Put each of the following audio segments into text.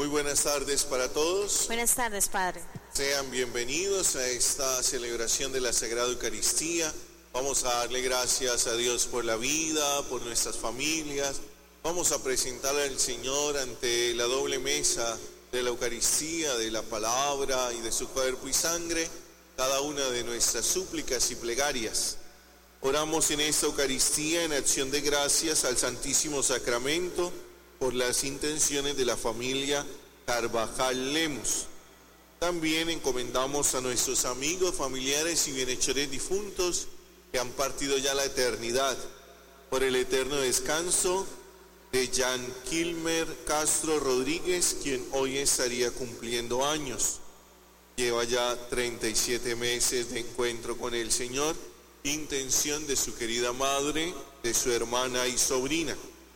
Muy buenas tardes para todos. Buenas tardes, Padre. Sean bienvenidos a esta celebración de la Sagrada Eucaristía. Vamos a darle gracias a Dios por la vida, por nuestras familias. Vamos a presentar al Señor ante la doble mesa de la Eucaristía, de la palabra y de su cuerpo y sangre, cada una de nuestras súplicas y plegarias. Oramos en esta Eucaristía en acción de gracias al Santísimo Sacramento por las intenciones de la familia Carvajal Lemus. También encomendamos a nuestros amigos, familiares y bienhechores difuntos que han partido ya a la eternidad, por el eterno descanso de Jan Kilmer Castro Rodríguez, quien hoy estaría cumpliendo años. Lleva ya 37 meses de encuentro con el Señor, intención de su querida madre, de su hermana y sobrina.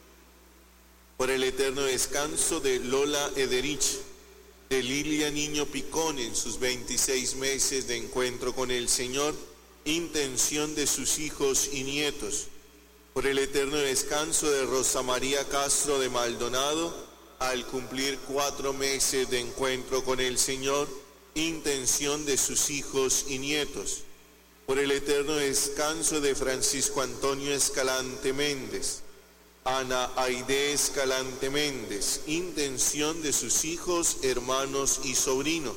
Por el eterno descanso de Lola Ederich, de Lilia Niño Picón en sus 26 meses de encuentro con el Señor, intención de sus hijos y nietos. Por el eterno descanso de Rosa María Castro de Maldonado, al cumplir 4 meses de encuentro con el Señor, intención de sus hijos y nietos. Por el eterno descanso de Francisco Antonio Escalante Méndez, Ana Aide Escalante Méndez, intención de sus hijos, hermanos y sobrinos.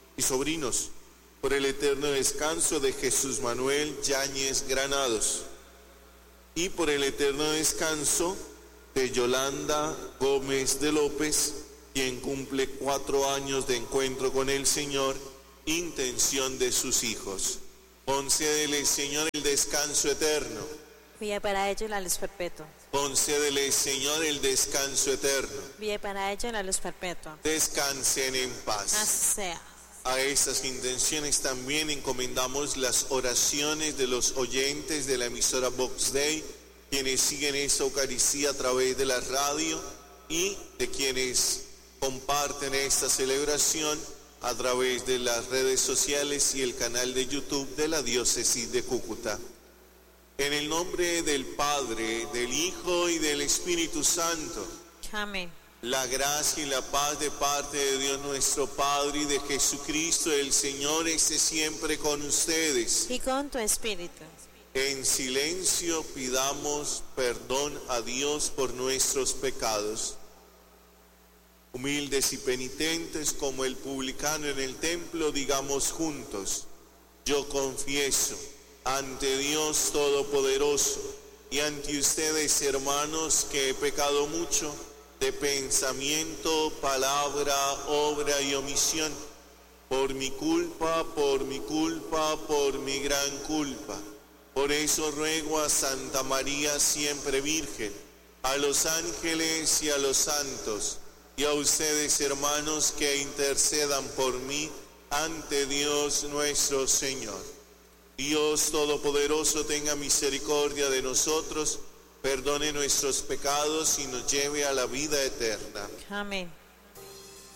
Por el eterno descanso de Jesús Manuel Yáñez Granados. Y por el eterno descanso de Yolanda Gómez de López, quien cumple 4 años de encuentro con el Señor, intención de sus hijos. Concédele, Señor, el descanso eterno. Vía para ellos la luz perpetua. Concédele, Señor, el descanso eterno. Vía para ellos la luz perpetua. Descansen en paz. Así sea. A estas intenciones también encomendamos las oraciones de los oyentes de la emisora Vox Dei, quienes siguen esta Eucaristía a través de la radio y de quienes comparten esta celebración a través de las redes sociales y el canal de YouTube de la Diócesis de Cúcuta. En el nombre del Padre, del Hijo y del Espíritu Santo. Amén. La gracia y la paz de parte de Dios nuestro Padre y de Jesucristo el Señor esté siempre con ustedes. Y con tu espíritu. En silencio pidamos perdón a Dios por nuestros pecados. Humildes y penitentes como el publicano en el templo, digamos juntos: yo confieso ante Dios Todopoderoso y ante ustedes, hermanos, que he pecado mucho de pensamiento, palabra, obra y omisión, por mi culpa, por mi gran culpa. Por eso ruego a Santa María siempre Virgen, a los ángeles y a los santos, y a ustedes, hermanos, que intercedan por mí ante Dios nuestro Señor. Dios Todopoderoso tenga misericordia de nosotros, perdone nuestros pecados y nos lleve a la vida eterna. Amén.